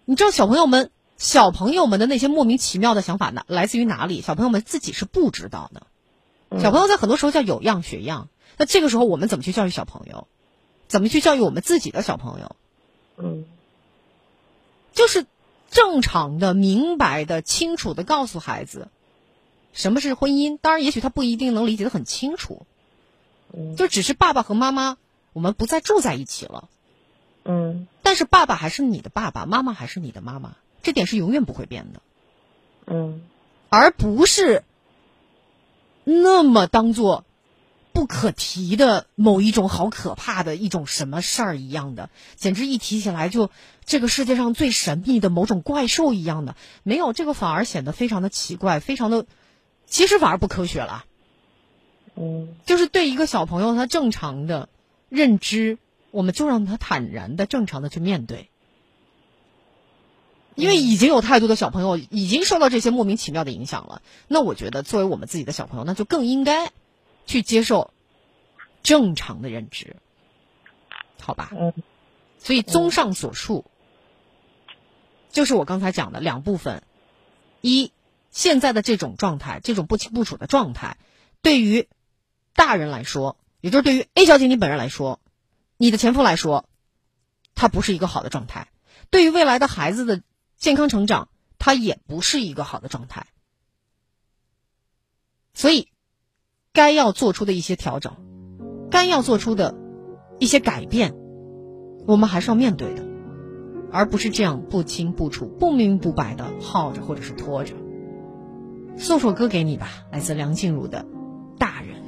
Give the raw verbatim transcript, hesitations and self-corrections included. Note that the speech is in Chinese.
你知道小朋友们小朋友们的那些莫名其妙的想法呢，来自于哪里？小朋友们自己是不知道的。小朋友在很多时候叫有样学样，那这个时候我们怎么去教育小朋友？怎么去教育我们自己的小朋友？ 嗯， 就是正常的、明白的、清楚的告诉孩子什么是婚姻。当然，也许他不一定能理解得很清楚， 嗯， 就只是爸爸和妈妈我们不再住在一起了。 嗯， 但是爸爸还是你的爸爸，妈妈还是你的妈妈，这点是永远不会变的。 嗯， 而不是那么当作不可提的某一种好可怕的一种什么事儿一样的，简直一提起来就这个世界上最神秘的某种怪兽一样的。没有，这个反而显得非常的奇怪，非常的，其实反而不科学了。 嗯， 就是对一个小朋友他正常的认知，我们就让他坦然的正常的去面对。因为已经有太多的小朋友已经受到这些莫名其妙的影响了，那我觉得作为我们自己的小朋友，那就更应该去接受正常的认知，好吧？ 嗯， 所以综上所述，就是我刚才讲的两部分：一，现在的这种状态，这种不清不楚的状态，对于大人来说，也就是对于 A 小姐你本人来说，你的前夫来说，它不是一个好的状态；对于未来的孩子的健康成长，它也不是一个好的状态。所以该要做出的一些调整，该要做出的一些改变，我们还是要面对的，而不是这样不清不楚、不明不白的耗着或者是拖着。送首歌给你吧，来自梁静茹的《